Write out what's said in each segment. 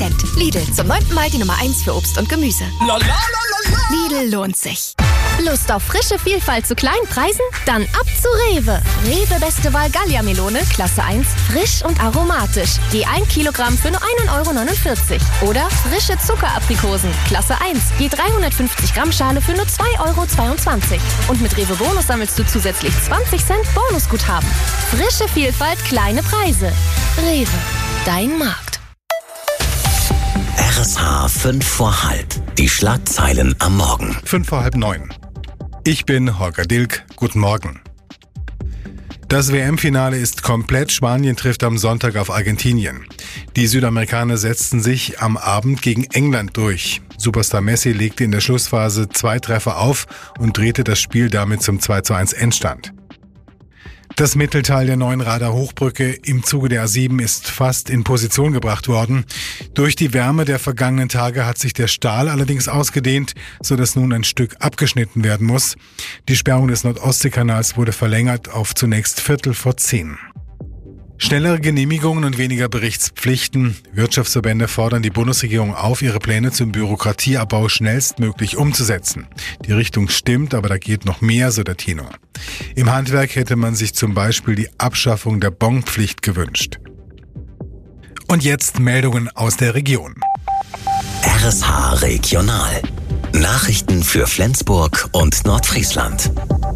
Cent. Lidl, zum 9. Mal die Nummer 1 für Obst und Gemüse. Lidl lohnt sich. Lust auf frische Vielfalt zu kleinen Preisen? Dann ab zu Rewe. Rewe Beste Wahl Gallia-Melone, Klasse 1, frisch und aromatisch. Je 1 Kilogramm für nur 1,49 €. Oder frische Zuckeraprikosen, Klasse 1, je 350 Gramm Schale für nur 2,22 €. Und mit Rewe Bonus sammelst du zusätzlich 20 Cent Bonusguthaben. Frische Vielfalt, kleine Preise. Rewe, dein Markt. RSH 5 vor halb. Die Schlagzeilen am Morgen. 5 vor halb 9. Ich bin Holger Dilk. Guten Morgen. Das WM-Finale ist komplett. Spanien trifft am Sonntag auf Argentinien. Die Südamerikaner setzten sich am Abend gegen England durch. Superstar Messi legte in der Schlussphase 2 Treffer auf und drehte das Spiel damit zum 2:1 Endstand. Das Mittelteil der neuen Radar-Hochbrücke im Zuge der A7 ist fast in Position gebracht worden. Durch die Wärme der vergangenen Tage hat sich der Stahl allerdings ausgedehnt, sodass nun ein Stück abgeschnitten werden muss. Die Sperrung des Nord-Ostsee-Kanals wurde verlängert auf zunächst 9:45. Schnellere Genehmigungen und weniger Berichtspflichten. Wirtschaftsverbände fordern die Bundesregierung auf, ihre Pläne zum Bürokratieabbau schnellstmöglich umzusetzen. Die Richtung stimmt, aber da geht noch mehr, so der Tenor. Im Handwerk hätte man sich zum Beispiel die Abschaffung der Bonpflicht gewünscht. Und jetzt Meldungen aus der Region. RSH Regional. Nachrichten für Flensburg und Nordfriesland.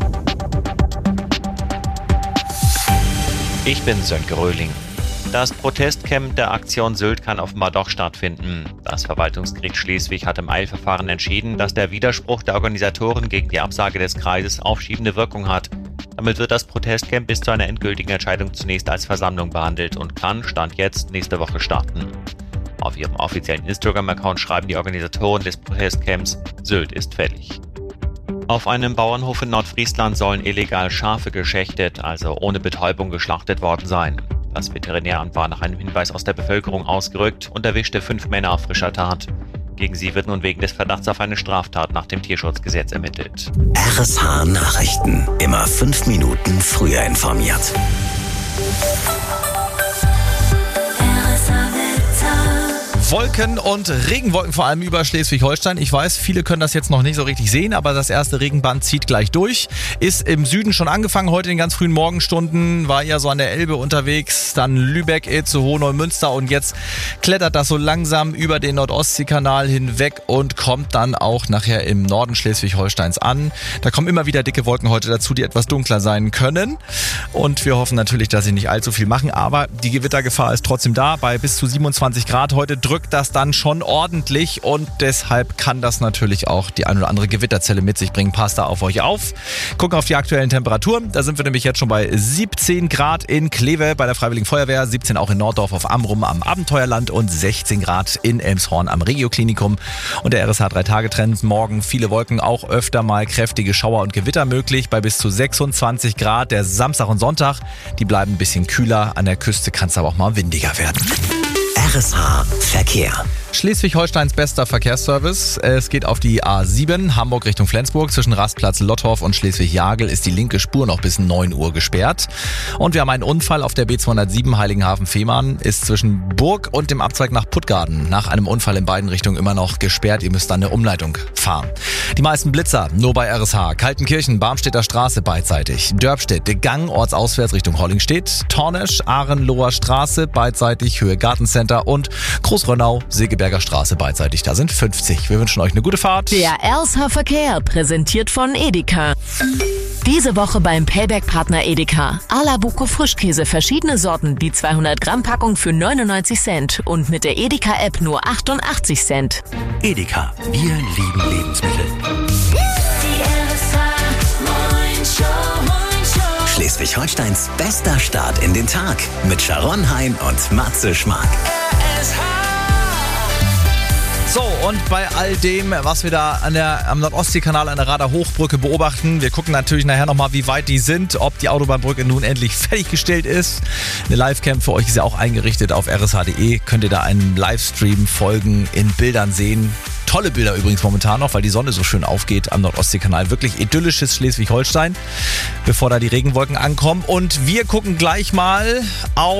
Ich bin Sönke Röhling. Das Protestcamp der Aktion Sylt kann offenbar doch stattfinden. Das Verwaltungsgericht Schleswig hat im Eilverfahren entschieden, dass der Widerspruch der Organisatoren gegen die Absage des Kreises aufschiebende Wirkung hat. Damit wird das Protestcamp bis zu einer endgültigen Entscheidung zunächst als Versammlung behandelt und kann, Stand jetzt, nächste Woche starten. Auf ihrem offiziellen Instagram-Account schreiben die Organisatoren des Protestcamps, Sylt ist fällig. Auf einem Bauernhof in Nordfriesland sollen illegal Schafe geschächtet, also ohne Betäubung geschlachtet worden sein. Das Veterinäramt war nach einem Hinweis aus der Bevölkerung ausgerückt und erwischte 5 Männer auf frischer Tat. Gegen sie wird nun wegen des Verdachts auf eine Straftat nach dem Tierschutzgesetz ermittelt. RSH Nachrichten. Immer 5 Minuten früher informiert. Wolken und Regenwolken vor allem über Schleswig-Holstein. Ich weiß, viele können das jetzt noch nicht so richtig sehen, aber das erste Regenband zieht gleich durch. Ist im Süden schon angefangen, heute in den ganz frühen Morgenstunden, war ja so an der Elbe unterwegs, dann Lübeck, Itzehoe, Neumünster und jetzt klettert das so langsam über den Nord-Ostsee-Kanal hinweg und kommt dann auch nachher im Norden Schleswig-Holsteins an. Da kommen immer wieder dicke Wolken heute dazu, die etwas dunkler sein können und wir hoffen natürlich, dass sie nicht allzu viel machen, aber die Gewittergefahr ist trotzdem da, bei bis zu 27 Grad. Heute drückt das dann schon ordentlich und deshalb kann das natürlich auch die ein oder andere Gewitterzelle mit sich bringen. Passt da auf euch auf. Gucken auf die aktuellen Temperaturen. Da sind wir nämlich jetzt schon bei 17 Grad in Kleve bei der Freiwilligen Feuerwehr, 17 auch in Norddorf auf Amrum am Abenteuerland und 16 Grad in Elmshorn am Regioklinikum. Und der RSH 3-Tage-Trend. Morgen viele Wolken, auch öfter mal kräftige Schauer und Gewitter möglich bei bis zu 26 Grad. Der Samstag und Sonntag, die bleiben ein bisschen kühler. An der Küste kann es aber auch mal windiger werden. RSH Verkehr. Schleswig-Holsteins bester Verkehrsservice. Es geht auf die A7 Hamburg Richtung Flensburg. Zwischen Rastplatz Lottorf und Schleswig-Jagel ist die linke Spur noch bis 9 Uhr gesperrt. Und wir haben einen Unfall auf der B207 Heiligenhafen-Fehmarn. Ist zwischen Burg und dem Abzweig nach Puttgarden nach einem Unfall in beiden Richtungen immer noch gesperrt. Ihr müsst dann eine Umleitung fahren. Die meisten Blitzer nur bei RSH. Kaltenkirchen, Barmstedter Straße beidseitig. Dörpstedt, Gang ortsauswärts Richtung Hollingstedt. Tornesch, Ahrenloher Straße beidseitig Höhe Gartencenter und Großrönnau, Segeberger Straße beidseitig. Da sind 50. Wir wünschen euch eine gute Fahrt. Der RSH Verkehr präsentiert von Edeka. Diese Woche beim Payback-Partner Edeka. Alabuco Frischkäse, verschiedene Sorten, die 200 Gramm Packung für 99 Cent und mit der Edeka-App nur 88 Cent. Edeka, wir lieben Lebensmittel. Schleswig-Holsteins bester Start in den Tag mit Sharon Hein und Matze Schmark. So, und bei all dem, was wir da am Nord-Ostsee-Kanal an der Radar-Hochbrücke beobachten, wir gucken natürlich nachher nochmal, wie weit die sind, ob die Autobahnbrücke nun endlich fertiggestellt ist. Eine Livecam für euch ist ja auch eingerichtet auf rsh.de. Könnt ihr da einen Livestream folgen, in Bildern sehen. Tolle Bilder übrigens momentan noch, weil die Sonne so schön aufgeht am Nord-Ostsee-Kanal. Wirklich idyllisches Schleswig-Holstein, bevor da die Regenwolken ankommen. Und wir gucken gleich mal auf